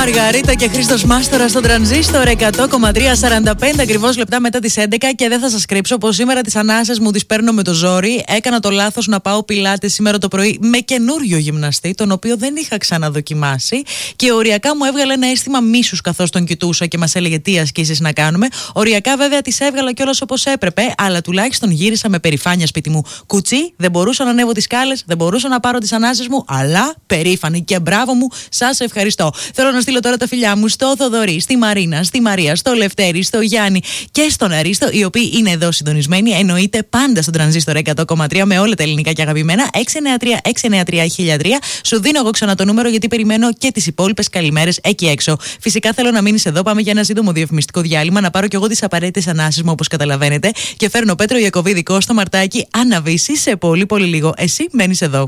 Μαργαρίτα και Χρήστος Μάστορα στον Τρανζίστορ 100,3, 45 ακριβώς λεπτά μετά τις 11. Και δεν θα σας κρύψω πως σήμερα τις ανάσες μου τις παίρνω με το ζόρι. Έκανα το λάθος να πάω πιλάτες σήμερα το πρωί με καινούριο γυμναστή, τον οποίο δεν είχα ξαναδοκιμάσει. Και οριακά μου έβγαλε ένα αίσθημα μίσους καθώς τον κοιτούσα και μας έλεγε τι ασκήσεις να κάνουμε. Οριακά βέβαια τις έβγαλα κιόλας όπως έπρεπε, αλλά τουλάχιστον γύρισα με περηφάνεια σπίτι μου. Κουτσί, δεν μπορούσα να ανέβω τις σκάλες, δεν μπορούσα να πάρω τις ανάσες μου, αλλά περήφανη και μπράβο μου, σας ευχαριστώ. Θέλω να στείλω τώρα τα φιλιά μου στο Θοδωρή, στη Μαρίνα, στη Μαρία, στο Λευτέρη, στο Γιάννη και στον Αρίστο, οι οποίοι είναι εδώ συντονισμένοι. Εννοείται πάντα στον Τρανζίστορ 100,3 με όλα τα ελληνικά και αγαπημένα. 693-693-1003. Σου δίνω εγώ ξανά το νούμερο γιατί περιμένω και τις υπόλοιπες καλημέρες εκεί έξω. Φυσικά θέλω να μείνεις εδώ. Πάμε για ένα σύντομο διαφημιστικό διάλειμμα. Να πάρω κι εγώ τις απαραίτητες ανάσεις μου όπως καταλαβαίνετε. Και φέρνω Πέτρο Ιακωβίδη στο Μαρτάκι. Αναβήσει σε πολύ πολύ λίγο. Εσύ μένεις εδώ.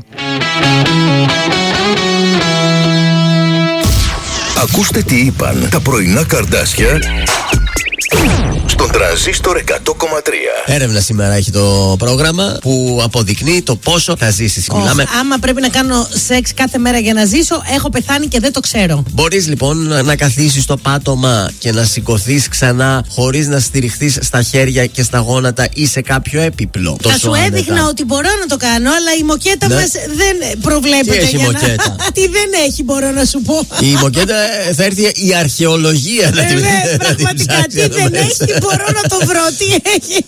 Ακούστε τι είπαν τα πρωινά καρδάσια στον Τρανζίστορ 100,3. Έρευνα σήμερα έχει το πρόγραμμα που αποδεικνύει το πόσο θα ζήσεις. Άμα πρέπει να κάνω σεξ κάθε μέρα για να ζήσω, έχω πεθάνει και δεν το ξέρω. Μπορείς λοιπόν να καθίσεις στο πάτωμα και να σηκωθείς ξανά χωρίς να στηριχθείς στα χέρια και στα γόνατα ή σε κάποιο έπιπλο. Θα σου έδειχνα ότι μπορώ να το κάνω, αλλά η μοκέτα μας δεν προβλέπεται. Τι έχει η μοκέτα? Τι δεν έχει, μπορώ να σου πω. Η μοκέτα θα έρθει η αρχαιολογία να την ψάξει. Πραγματικά τι δεν έχει, μπορώ να το βρω. Τι έχει?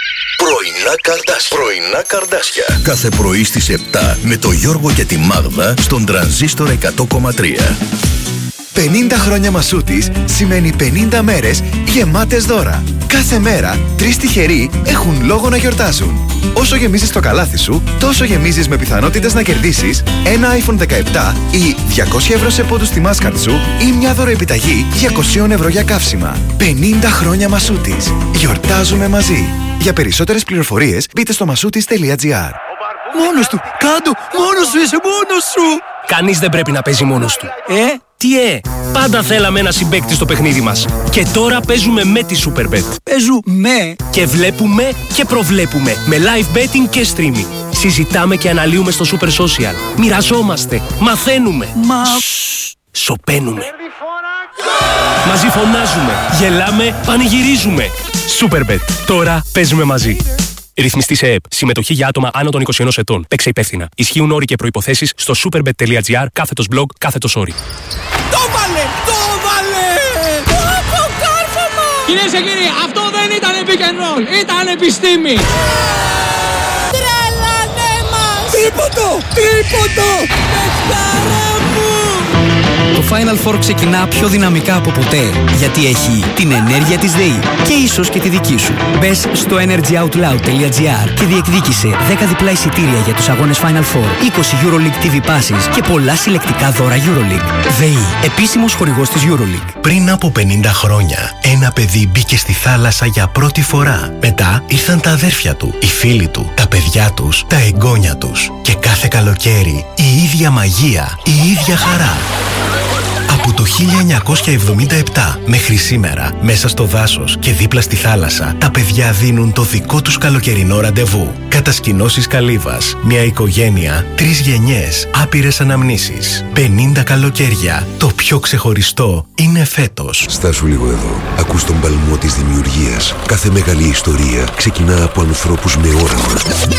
Πρωινά καρδάσια. Κάθε πρωί στις 7 με το Γιώργο και τη Μάγδα στον Τρανζίστορ 100,3. 50 χρόνια Μασούτης σημαίνει 50 μέρες γεμάτες δώρα. Κάθε μέρα 3 τυχεροί έχουν λόγο να γιορτάζουν. Όσο γεμίζεις το καλάθι σου, τόσο γεμίζεις με πιθανότητες να κερδίσεις ένα iPhone 17 ή 200 ευρώ σε πόντους στη Mastercard σου ή μια δωροεπιταγή 200 ευρώ για καύσιμα. 50 χρόνια Μασούτης. Γιορτάζουμε μαζί. Για περισσότερες πληροφορίες μπείτε στο masoutis.gr. Μόνος του! Κάντο! Μόνος σου είσαι! Μόνος σου! Κανείς δεν πρέπει να παίζει μόνος του. Τι πάντα θέλαμε ένα συμπαίκτη στο παιχνίδι μας. Και τώρα παίζουμε με τη Superbet. Παίζουμε! Και βλέπουμε και προβλέπουμε με live betting και streaming. Συζητάμε και αναλύουμε στο Super Social. Μοιραζόμαστε, μαθαίνουμε. Σωπαίνουμε. Μαζί φωνάζουμε, γελάμε, πανηγυρίζουμε. Superbet. Τώρα παίζουμε μαζί. Ρυθμιστή σε ΕΕΠ. Συμμετοχή για άτομα άνω των 21 ετών. Παίξε υπεύθυνα. Ισχύουν όροι και προϋποθέσεις στο superbet.gr/blog/όροι. Το βάλε! Το βάλε! Το κάρφωμα! Κυρίες και κύριοι, αυτό δεν ήταν pick and roll. Ήταν επιστήμη. Τρελανέ μας! Τρίποντο! Τρίποντο! Πεχτάρα μου! Το Final Four ξεκινά πιο δυναμικά από ποτέ, γιατί έχει την ενέργεια της ΔΕΗ και ίσως και τη δική σου. Μπες στο energyoutloud.gr και διεκδίκησε 10 διπλά εισιτήρια για τους αγώνες Final Four, 20 EuroLeague TV passes και πολλά συλλεκτικά δώρα EuroLeague. ΔΕΗ, επίσημος χορηγός της EuroLeague. Πριν από 50 χρόνια, ένα παιδί μπήκε στη θάλασσα για πρώτη φορά. Μετά ήρθαν τα αδέρφια του, οι φίλοι του, τα παιδιά τους, τα εγγόνια τους. Και κάθε καλοκαίρι η ίδια μαγεία, η ίδια χαρά. Από το 1977 μέχρι σήμερα, μέσα στο δάσος και δίπλα στη θάλασσα, τα παιδιά δίνουν το δικό τους καλοκαιρινό ραντεβού. Κατασκηνώσεις Καλύβας, μια οικογένεια, 3 γενιές, άπειρες αναμνήσεις, 50 καλοκαίρια. Το πιο ξεχωριστό είναι φέτος. Στάσου λίγο εδώ. Ακούς τον παλμό της δημιουργίας. Κάθε μεγάλη ιστορία ξεκινά από ανθρώπους με όραμα.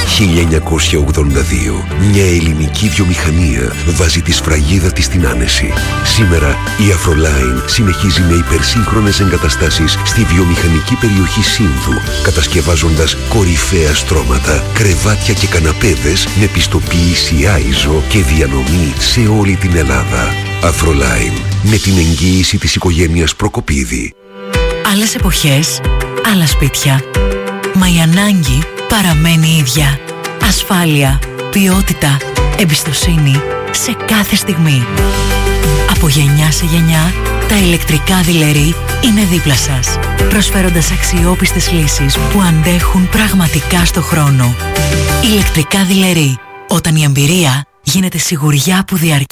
1982. Μια ελληνική βιομηχανία βάζει τη σφραγίδα της στην άνεση. Σήμερα η Afroline συνεχίζει με υπερσύγχρονες εγκαταστάσεις στη βιομηχανική περιοχή Σύνδου, κατασκευάζοντας κορυφαία στρώματα, κρεβάτια και καναπέδες με πιστοποίηση ISO και διανομή σε όλη την Ελλάδα. Afroline, με την εγγύηση της οικογένειας Προκοπίδη. Άλλες εποχές, άλλα σπίτια. Μα η ανάγκη παραμένει ίδια. Ασφάλεια, ποιότητα, εμπιστοσύνη σε κάθε στιγμή. Από γενιά σε γενιά, τα ηλεκτρικά δειλερί είναι δίπλα σας, προσφέροντας αξιόπιστες λύσεις που αντέχουν πραγματικά στο χρόνο. Ηλεκτρικά δειλερί, όταν η εμπειρία γίνεται σιγουριά που διαρκεί.